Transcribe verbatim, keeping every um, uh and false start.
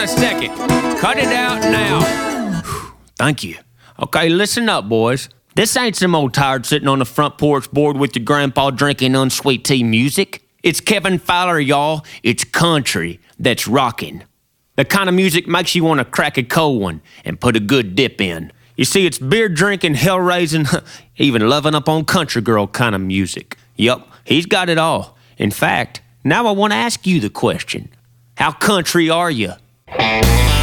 a second. Cut it out now. Thank you. Okay, listen up, boys. This ain't some old tired sitting on the front porch bored with your grandpa drinking unsweet tea music. It's Kevin Fowler, y'all. It's country that's rocking. The kind of music makes you want to crack a cold one and put a good dip in. You see, it's beer drinking, hell raising, even loving up on country girl kind of music. Yup, he's got it all. In fact, now I want to ask you the question. How country are you?